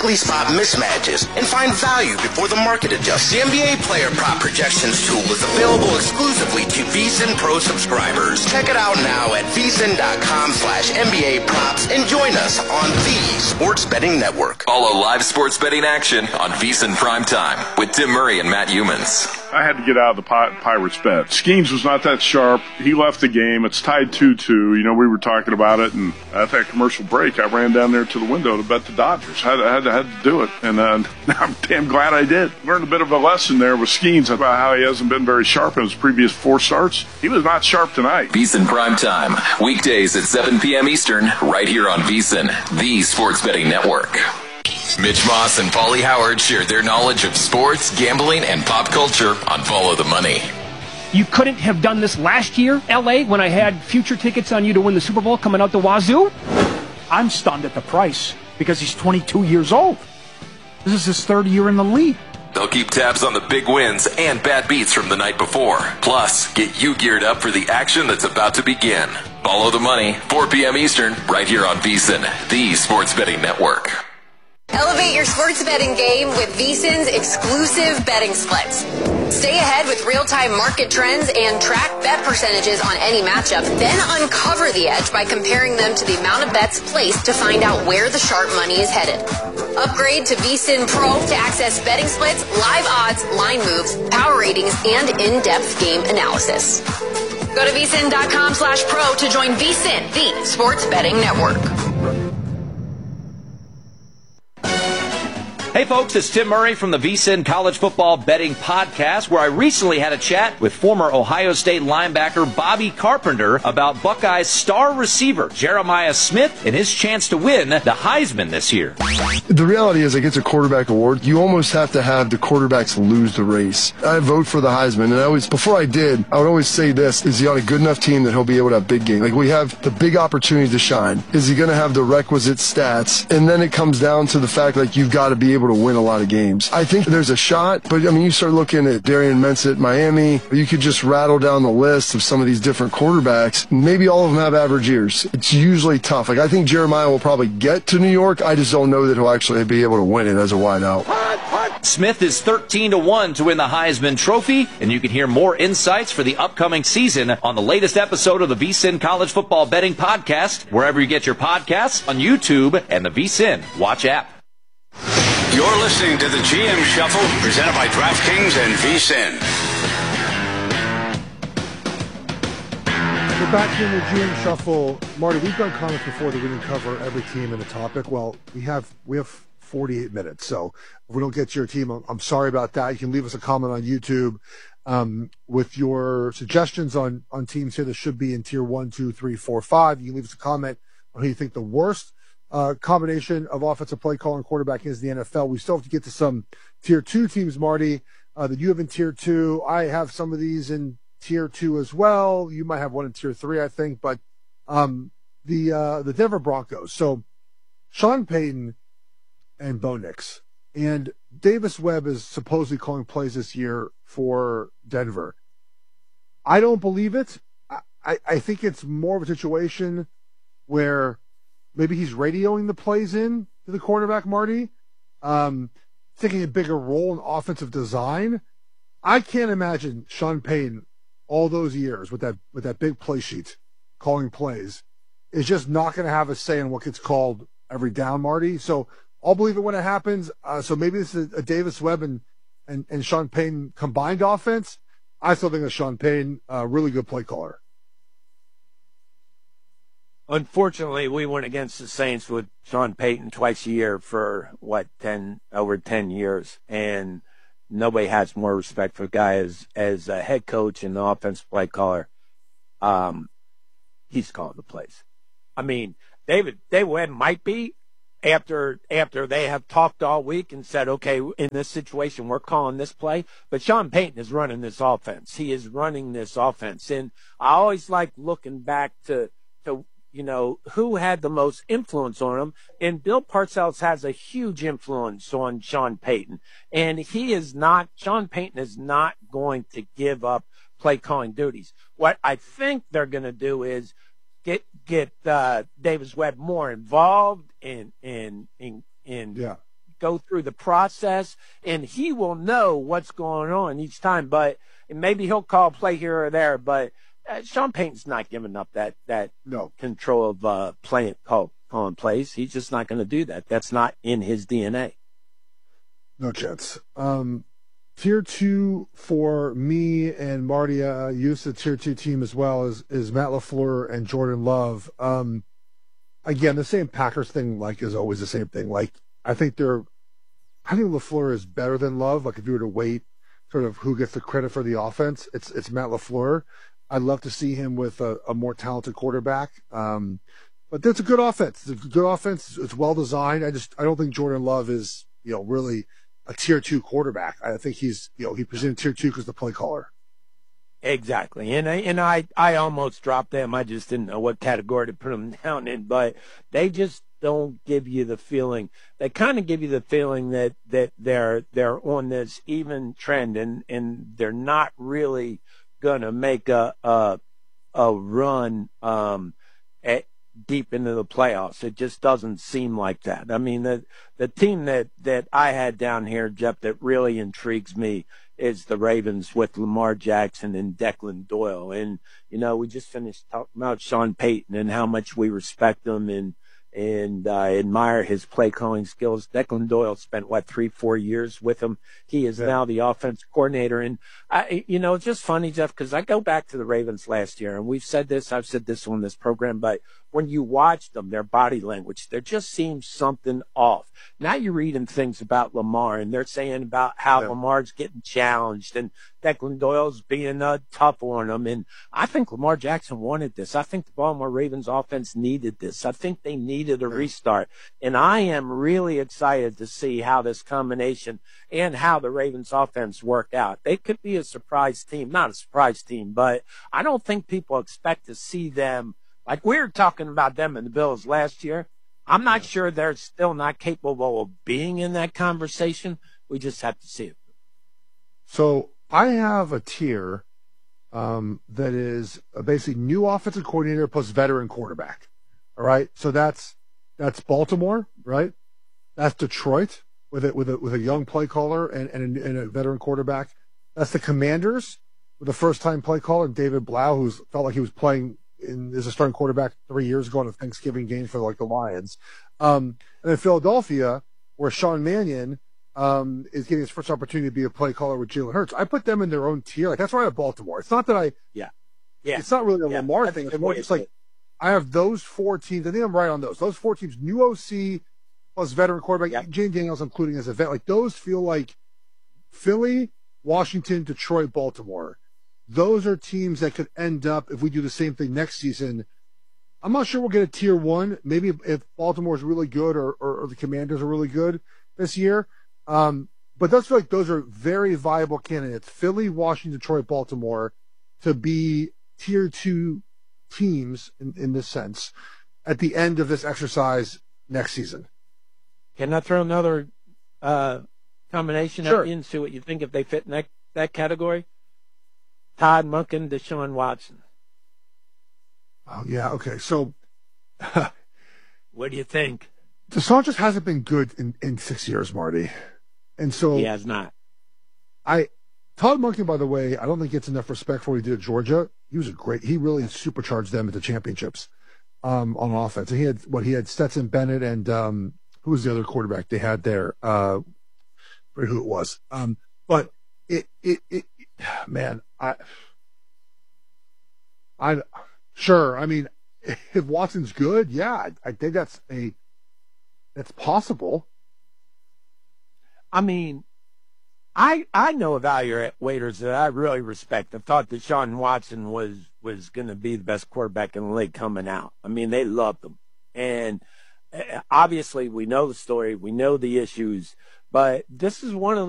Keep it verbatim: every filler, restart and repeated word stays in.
quickly spot mismatches and find value before the market adjusts. The N B A Player Prop Projections tool is available exclusively to VSiN Pro subscribers. Check it out now at vsin.com slash NBA props and join us on the Sports Betting Network. Follow live sports betting action on VSiN Primetime with Tim Murray and Matt Youmans. I had to get out of the Pi- Pirates bet. Skeens was not that sharp. He left the game. It's tied two two. You know, we were talking about it, and at that commercial break, I ran down there to the window to bet the Dodgers. I had, I had, I had to do it, and uh, I'm damn glad I did. Learned a bit of a lesson there with Skeens about how he hasn't been very sharp in his previous four starts. He was not sharp tonight. VSiN Primetime, weekdays at seven p.m. Eastern, right here on VSiN, the Sports Betting Network. Mitch Moss and Paulie Howard share their knowledge of sports, gambling, and pop culture on Follow the Money. You couldn't have done this last year, L A, when I had future tickets on you to win the Super Bowl coming out the wazoo? I'm stunned at the price because he's twenty-two years old. This is his third year in the league. They'll keep tabs on the big wins and bad beats from the night before. Plus, get you geared up for the action that's about to begin. Follow the Money, four p.m. Eastern, right here on VSiN, the Sports Betting Network. Elevate your sports betting game with VSiN's exclusive betting splits. Stay ahead with real-time market trends and track bet percentages on any matchup, then uncover the edge by comparing them to the amount of bets placed to find out where the sharp money is headed. Upgrade to VSiN Pro to access betting splits, live odds, line moves, power ratings, and in-depth game analysis. Go to vsin.com slash pro to join VSiN, the Sports Betting Network. Hey folks, it's Tim Murray from the VSiN College Football Betting Podcast, where I recently had a chat with former Ohio State linebacker Bobby Carpenter about Buckeyes star receiver Jeremiah Smith and his chance to win the Heisman this year. The reality is, like, it's a quarterback award. You almost have to have the quarterbacks lose the race. I vote for the Heisman, and I always, before I did, I would always say this: is he on a good enough team that he'll be able to have big games? Like, we have the big opportunity to shine. Is he going to have the requisite stats? And then it comes down to the fact, like, you've got to be able to win a lot of games. I think there's a shot, but I mean, you start looking at Darian Mensah at Miami, you could just rattle down the list of some of these different quarterbacks. Maybe all of them have average years. It's usually tough. Like, I think Jeremiah will probably get to New York. I just don't know that he'll actually be able to win it as a wideout. Smith is thirteen to one to win the Heisman Trophy, and you can hear more insights for the upcoming season on the latest episode of the VSiN College Football Betting Podcast, wherever you get your podcasts, on YouTube and the VSiN Watch app. You're listening to the G M Shuffle, presented by DraftKings and VSiN. We're back in the G M Shuffle. Marty, we've done comments before that we didn't cover every team in the topic. Well, we have we have forty-eight minutes, so if we don't get to your team, I'm, I'm sorry about that. You can leave us a comment on YouTube um, with your suggestions on, on teams here that should be in tier one, two, three, four, five. You can leave us a comment on who you think the worst Uh, combination of offensive play call and quarterback is the N F L. We still have to get to some tier two teams, Marty, uh, that you have in tier two. I have some of these in tier two as well. You might have one in tier three, I think, but um, the uh, the Denver Broncos. So Sean Payton and Bo Nix, and Davis Webb is supposedly calling plays this year for Denver. I don't believe it. I, I, I think it's more of a situation where maybe he's radioing the plays in to the quarterback, Marty, um, taking a bigger role in offensive design. I can't imagine Sean Payton all those years with that with that big play sheet calling plays is just not going to have a say in what gets called every down, Marty. So I'll believe it when it happens. Uh, so maybe this is a Davis Webb and, and, and Sean Payton combined offense. I still think of Sean Payton, a really good play caller. Unfortunately, we went against the Saints with Sean Payton twice a year for, what, ten, over ten years. And nobody has more respect for the guy as, as a head coach and the offensive play caller. Um, he's calling the plays. I mean, David, David Webb might be after, after they have talked all week and said, okay, in this situation, we're calling this play. But Sean Payton is running this offense. He is running this offense. And I always like looking back to, to, you know, who had the most influence on him. And Bill Parcells has a huge influence on Sean Payton. And he is not, Sean Payton is not going to give up play calling duties. What I think they're going to do is get, get, uh, Davis Webb more involved in, in, in, in yeah. go through the process, and he will know what's going on each time. But maybe he'll call a play here or there, but uh, Sean Payton's not giving up that that no. control of uh, playing call, calling plays. He's just not going to do that. That's not in his D N A. No chance. Um, tier two for me and Marty, uh, used the tier two team as well is, is Matt LaFleur and Jordan Love. Um, again, the same Packers thing, like, is always the same thing. Like, I think they're, I think LaFleur is better than Love. Like, if you were to weight sort of who gets the credit for the offense, it's, it's Matt LaFleur. I'd love to see him with a, a more talented quarterback. Um, but that's a good offense. It's a good offense. It's well designed. I just, I don't think Jordan Love is, you know, really a tier two quarterback. I think he's, you know, he presented tier two because the play caller. Exactly. And I, and I, I almost dropped them. I just didn't know what category to put them down in, but they just don't give you the feeling. They kind of give you the feeling that, that they're, they're on this even trend, and, and they're not really going to make a, a, a run, um, at, deep into the playoffs. It just doesn't seem like that. I mean, the the team that, that I had down here, Jeff, that really intrigues me is the Ravens with Lamar Jackson and Declan Doyle. And, you know, we just finished talking about Sean Payton and how much we respect him and, and uh, admire his play calling skills. Declan Doyle spent, what, three, four years with him. He is yeah. now the offense coordinator. And, I, you know, it's just funny, Jeff, because I go back to the Ravens last year, and we've said this, I've said this on this program, but when you watch them, their body language, there just seems something off. Now you're reading things about Lamar, and they're saying about how yeah. Lamar's getting challenged and Declan Doyle's being uh, tough on him. And I think Lamar Jackson wanted this. I think the Baltimore Ravens offense needed this. I think they needed a yeah. restart. And I am really excited to see how this combination and how the Ravens offense work out. They could be a surprise team, not a surprise team, but I don't think people expect to see them. Like we were talking about them and the Bills last year. I'm not sure they're still not capable of being in that conversation. We just have to see it. So I have a tier um, that is basically new offensive coordinator plus veteran quarterback. All right. So that's that's Baltimore, right? That's Detroit with it with a with a young play caller and, and, a, and a veteran quarterback. That's the Commanders with a first time play caller, David Blau, who's felt like he was playing in, as a starting quarterback three years ago in a Thanksgiving game for like the Lions. Um, and then Philadelphia, where Sean Mannion um, is getting his first opportunity to be a play caller with Jalen Hurts. I put them in their own tier. Like that's why I have Baltimore. It's not that I, yeah, yeah. It's not really a yeah. Lamar thing. It's more just like I have those four teams. I think I'm right on those. Those four teams, new O C plus veteran quarterback, yep. Jane Daniels including as a vet. Like those feel like Philly, Washington, Detroit, Baltimore. Those are teams that could end up, if we do the same thing next season, I'm not sure we'll get a tier one. Maybe if, if Baltimore is really good or, or, or the Commanders are really good this year. Um, but those feel like those are very viable candidates. Philly, Washington, Detroit, Baltimore to be tier two teams in, in this sense at the end of this exercise next season. Can I throw another uh, combination sure. up in, see what you think if they fit in that, that category? Todd Monken, Deshaun Watson. Oh, yeah, okay. So, what do you think? Deshaun just hasn't been good in, in six years, Marty. And so. He has not. I, Todd Monken, by the way, I don't think gets enough respect for what he did at Georgia. He was a great, he really supercharged them at the championships um, on offense. And he had, what, he had Stetson Bennett and um, who was the other quarterback they had there? Uh, I forget who it was. Um, but it, it, it, man, I, I, sure. I mean, if Watson's good, yeah, I, I think that's a, that's possible. I mean, I I know evaluators that I really respect. I thought Deshaun Watson was was going to be the best quarterback in the league coming out. I mean, they loved him, and obviously we know the story, we know the issues, but this is one of